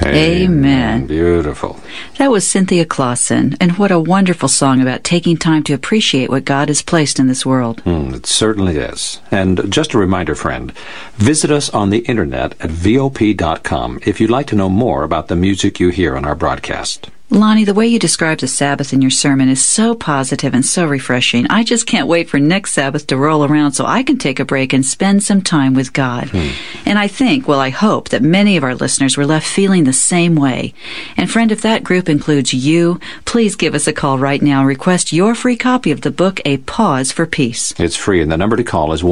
Amen. Beautiful. That was Cynthia Clausen, and what a wonderful song about taking time to appreciate what God has placed in this world. It certainly is. And just a reminder, friend, visit us on the internet at VOP.com if you'd like to know more about the music you hear on our broadcast. Lonnie, the way you described the Sabbath in your sermon is so positive and so refreshing. I just can't wait for next Sabbath to roll around so I can take a break and spend some time with God. And I think, well, I hope that many of our listeners were left feeling the same way. And friend, if that group includes you, please give us a call right now and request your free copy of the book, A Pause for Peace. It's free, and the number to call is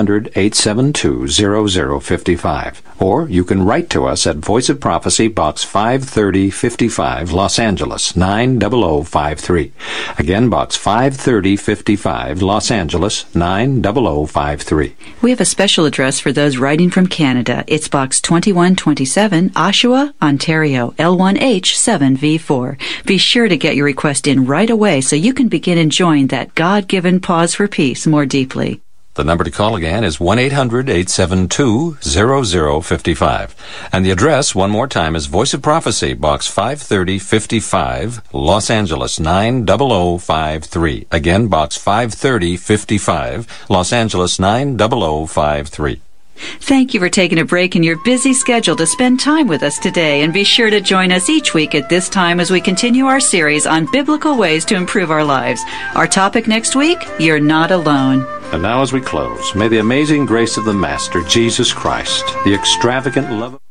1-800-872-0055. Or you can write to us at Voice of Prophecy, Box 53055, Los Angeles, 90053. Again, Box 53055, Los Angeles, 90053. We have a special address for those writing from Canada. It's Box 2127, Oshawa, Ontario, L1H7V4. Be sure to get your request in right away so you can begin enjoying that God-given pause for peace more deeply. The number to call again is 1-800-872-0055. And the address, one more time, is Voice of Prophecy, Box 53055, Los Angeles, 90053. Again, Box 53055, Los Angeles, 90053. Thank you for taking a break in your busy schedule to spend time with us today, and be sure to join us each week at this time as we continue our series on biblical ways to improve our lives. Our topic next week, You're Not Alone. And now as we close, may the amazing grace of the Master, Jesus Christ, the extravagant love of...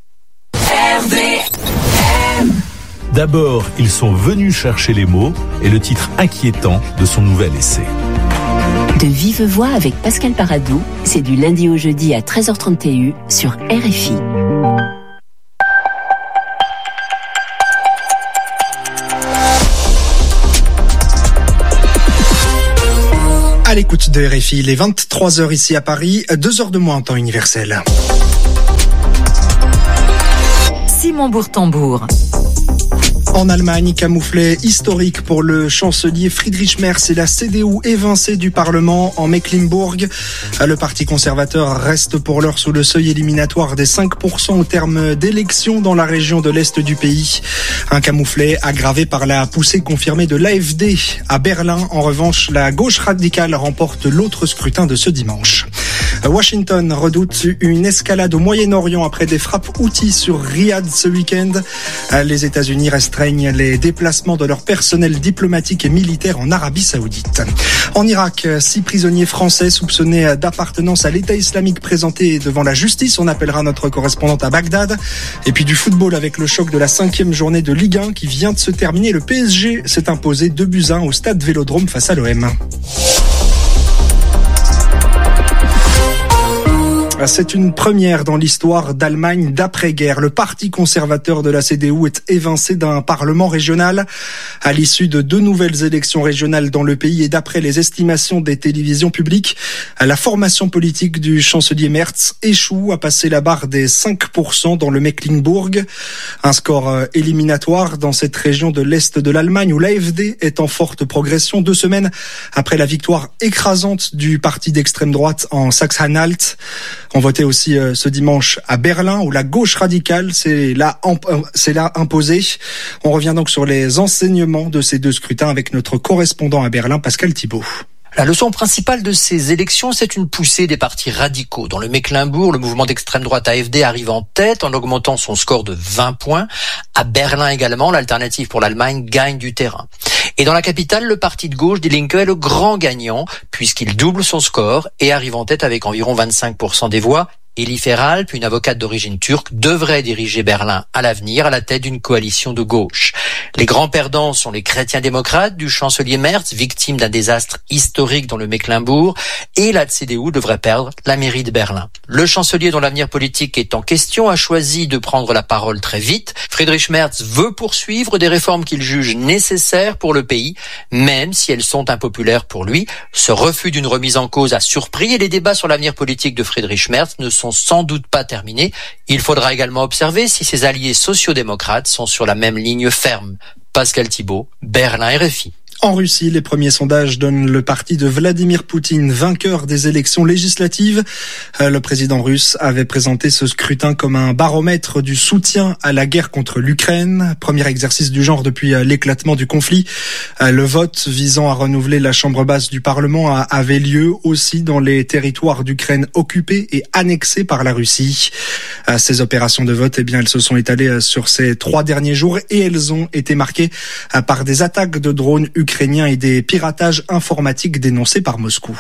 D'abord, ils sont venus chercher les mots et le titre inquiétant de son nouvel essai. De vive voix avec Pascal Paradou, c'est du lundi au jeudi à 13h30 TU sur RFI. À l'écoute de RFI, il est 23h ici à Paris, 2 heures de moins en temps universel. Simon Bourtambour. En Allemagne, camouflet historique pour le chancelier Friedrich Merz et la CDU évincée du Parlement en Mecklembourg. Le parti conservateur reste pour l'heure sous le seuil éliminatoire des 5% au terme d'élections dans la région de l'Est du pays. Un camouflet aggravé par la poussée confirmée de l'AfD. À Berlin, en revanche, la gauche radicale remporte l'autre scrutin de ce dimanche. Washington redoute une escalade au Moyen-Orient après des frappes Houthis sur Riyad ce week-end. Les États-Unis restreignent les déplacements de leur personnel diplomatique et militaire en Arabie Saoudite. En Irak, 6 prisonniers français soupçonnés d'appartenance à l'État islamique présentés devant la justice. On appellera notre correspondante à Bagdad. Et puis du football avec le choc de la 5e journée de Ligue 1 qui vient de se terminer. Le PSG s'est imposé 2-1 au stade Vélodrome face à l'OM. C'est une première dans l'histoire d'Allemagne d'après-guerre. Le parti conservateur de la CDU est évincé d'un parlement régional à l'issue de 2 nouvelles élections régionales dans le pays et d'après les estimations des télévisions publiques, la formation politique du chancelier Merz échoue à passer la barre des 5% dans le Mecklembourg. Un score éliminatoire dans cette région de l'Est de l'Allemagne où l'AfD est en forte progression 2 semaines après la victoire écrasante du parti d'extrême droite en Saxe-Anhalt. On votait aussi ce dimanche à Berlin où la gauche radicale s'est là imposée. On revient donc sur les enseignements de ces 2 scrutins avec notre correspondant à Berlin, Pascal Thibault. La leçon principale de ces élections, c'est une poussée des partis radicaux. Dans le Mecklembourg, le mouvement d'extrême droite AfD arrive en tête en augmentant son score de 20 points. À Berlin également, l'alternative pour l'Allemagne gagne du terrain. Et dans la capitale, le parti de gauche, Die Linke, est le grand gagnant puisqu'il double son score et arrive en tête avec environ 25% des voix. Elie Feralp, une avocate d'origine turque, devrait diriger Berlin à l'avenir à la tête d'une coalition de gauche. Les grands perdants sont les chrétiens démocrates du chancelier Merz, victime d'un désastre historique dans le Mecklembourg, et la CDU devrait perdre la mairie de Berlin. Le chancelier dont l'avenir politique est en question a choisi de prendre la parole très vite. Friedrich Merz veut poursuivre des réformes qu'il juge nécessaires pour le pays, même si elles sont impopulaires pour lui. Ce refus d'une remise en cause a surpris et les débats sur l'avenir politique de Friedrich Merz ne sont sans doute pas terminés. Il faudra également observer si ses alliés sociodémocrates sont sur la même ligne ferme. Pascal Thibault, Berlin RFI. En Russie, les premiers sondages donnent le parti de Vladimir Poutine vainqueur des élections législatives. Le président russe avait présenté ce scrutin comme un baromètre du soutien à la guerre contre l'Ukraine. Premier exercice du genre depuis l'éclatement du conflit. Le vote visant à renouveler la chambre basse du Parlement avait lieu aussi dans les territoires d'Ukraine occupés et annexés par la Russie. Ces opérations de vote, elles se sont étalées sur ces 3 derniers jours et elles ont été marquées par des attaques de drones ukrainiens et des piratages informatiques dénoncés par Moscou.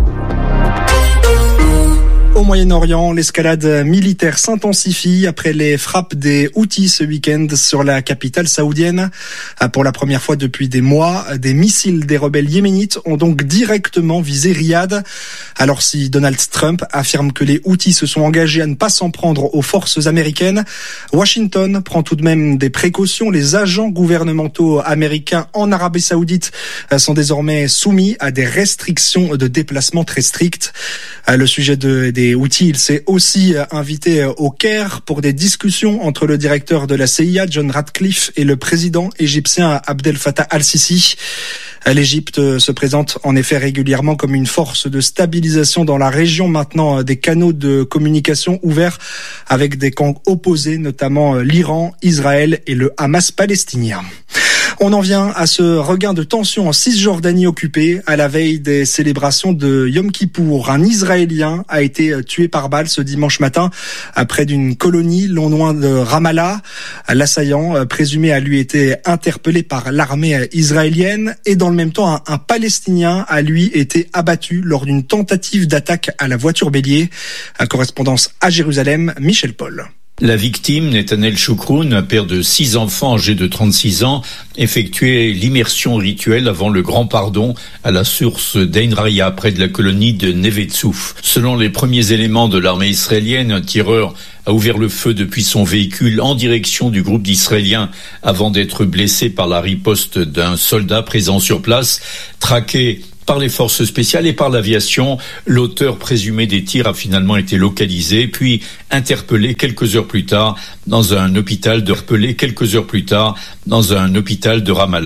Au Moyen-Orient, l'escalade militaire s'intensifie après les frappes des Houthis ce week-end sur la capitale saoudienne. Pour la première fois depuis des mois, des missiles des rebelles yéménites ont donc directement visé Riyad. Alors si Donald Trump affirme que les Houthis se sont engagés à ne pas s'en prendre aux forces américaines, Washington prend tout de même des précautions. Les agents gouvernementaux américains en Arabie Saoudite sont désormais soumis à des restrictions de déplacement très strictes. Le sujet des Houthis, il s'est aussi invité au Caire pour des discussions entre le directeur de la CIA, John Ratcliffe, et le président égyptien Abdel Fattah al-Sisi. L'Égypte se présente en effet régulièrement comme une force de stabilisation dans la région, maintenant des canaux de communication ouverts avec des camps opposés, notamment l'Iran, Israël et le Hamas palestinien. On en vient à ce regain de tension en Cisjordanie occupée à la veille des célébrations de Yom Kippour. Un Israélien a été tué par balle ce dimanche matin près d'une colonie non loin de Ramallah. L'assaillant présumé a lui été interpellé par l'armée israélienne et dans le même temps un Palestinien a lui été abattu lors d'une tentative d'attaque à la voiture bélier. Correspondance à Jérusalem, Michel Paul. La victime, Netanel Choukroun, un père de 6 enfants âgés de 36 ans, effectuait l'immersion rituelle avant le grand pardon à la source d'Ein Raya, près de la colonie de Neve Tzouf. Selon les premiers éléments de l'armée israélienne, un tireur a ouvert le feu depuis son véhicule en direction du groupe d'Israéliens avant d'être blessé par la riposte d'un soldat présent sur place. Traqué par les forces spéciales et par l'aviation, l'auteur présumé des tirs a finalement été localisé, puis interpellé quelques heures plus tard dans un hôpital de Ramallah.